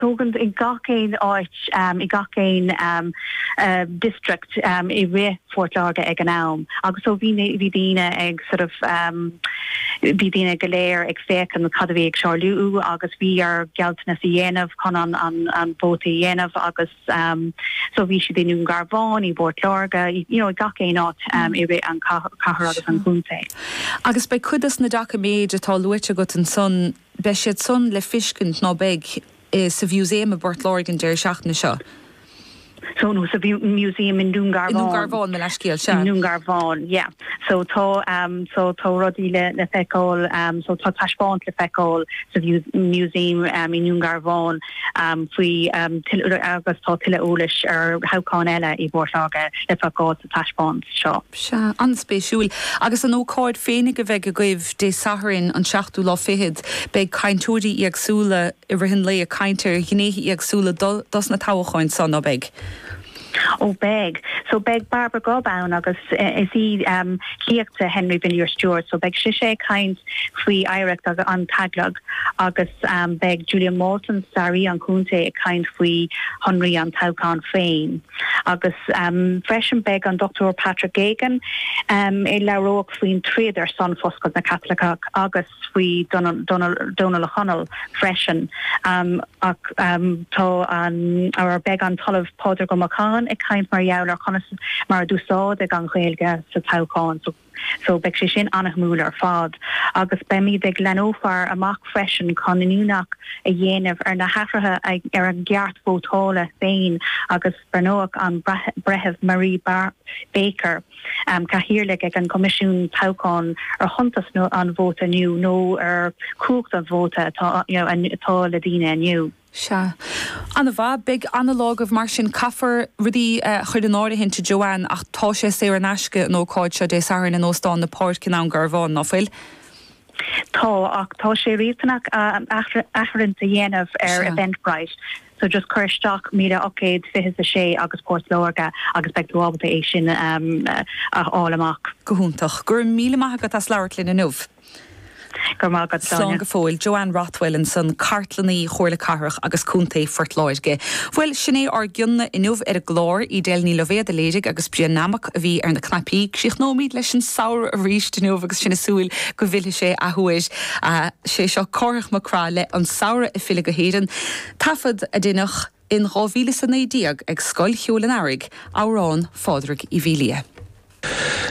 tógant I gacéin áit I gacéin district I ré Fort Larga ag an am. Agus so bhí daoine ag sort of bhí daoine go léir ag fécin cad bhí ag Charlú agus bhí ar gealtanas I dhéanamh chun an bóta I dhéanamh agus so bhí si daoine Garbhán I Fort Larga I gacéin áit I ré an cahar agus an gúnta. Agus bei chudas na dacha méid atá luite go an son be siad son le fiscint ná beg sa bhúséim a Bort Lorgan deir seachna seo. So no, sa museum in Dungarvan. In Dungarvan, me leiscéal se. In Dungarvan, yeah. So tá rodí le feicáil, so tá taisbáint le feicáil sa museum in Dungarvan faoi agus tá tuile ólais ar haucáin eile I Bort Lága le feicáil sa taisbáint seo. Se, anspéisiúil. Agus an ócáid féinnig a bheith a goibh dé saharin an seachtú lá fihid beag caintúirí I agsúla I rihin le a caintir gnéhi I agsúla dos na táhachain san á beg. Oh, beg. So beg Barbara Gobown agus is he líachta Henry Villiers Stewart. So beg sé kind faoi Irish agus an taglag agus beg Julia Moulton Sari an cúnta kind faoi Henry an Taucán féin. Agus freshen beg an Dr. Patrick Gagan leróg faoin trader son foscod na Catholic agus faoi Donald O'Connell freshen tá an our beg an Tullav Pádraig Ó Macan kind mar jouler connas mar dúsáid ag an ghaeilge sa Taucán so beg sé sin annach múl ar fád agus bemi de Glenófar amach freisin conúnach a dhéanamh ar na hafrathe ar an gceart bótála féin agus bernóach an breheh Marie Baker cahíirlik ag an comisiún Taucán ar chuntas nó an bóta nniu nó ar cúcht an bóta atá le daoine nniu. Se. Anna bha big analog of mar sin caffar rudí chuir an áda hin to Joanne ach tá sé sé an asce nó cáid se dé sarin an óstán na páirt cin an Garbhán nófuil? Tá ach tá sé rianach achrann a dhéanamh ar Eventbrite. So just chuirteach míle océid fihis a sé agus Port Lorga agus beagtábata é sin álamach. Gohúntaach. Gur míle maithagat as leirlinn in nuh. Slán go fóil Joanne Rothwell an san cartlaní chóirla carach agus cúntaí Fort Láirge. Bhfuil sinné ar gionna inmh ar a glór I déilní le bhéad a léidir agus brian namach a bhí ar na cnapaí síoch nómíd leis an saoir a ríist inmh agus sinna súil go bhfuil sé a thuis sé seo córach marrá le an saoire I fila go héan. Tafad a duineach in ráhíle san édíag ag scoil cheolan airigh árán fádraigh I bhília.